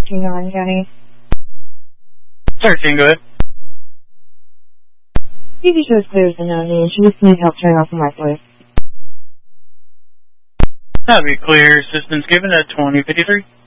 Orange County. Searching, go ahead. TV shows clears the known need. She just needs help turning off the microwave. That'll be clear. Assistance given at 2053.